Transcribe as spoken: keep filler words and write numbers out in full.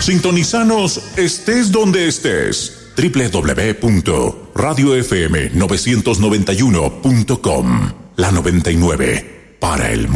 Sintonizanos estés donde estés. doble u doble u doble u punto radio f m novecientos noventa y uno punto com. La noventa y nueve para el mundo.